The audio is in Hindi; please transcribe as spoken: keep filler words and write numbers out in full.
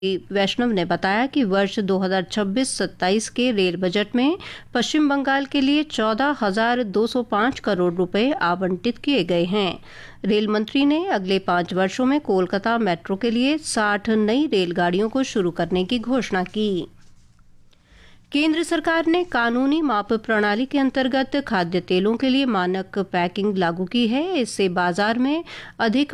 वैष्णव ने बताया कि वर्ष दो हज़ार छब्बीस सत्ताईस के रेल बजट में पश्चिम बंगाल के लिए चौदह हजार दो सौ पाँच करोड़ रुपए आवंटित किए गए हैं। रेल मंत्री ने अगले पाँच वर्षों में कोलकाता मेट्रो के लिए साठ नई रेलगाड़ियों को शुरू करने की घोषणा की। केंद्र सरकार ने कानूनी माप प्रणाली के अंतर्गत खाद्य तेलों के लिए मानक पैकिंग लागू की है। इससे बाजार में अधिक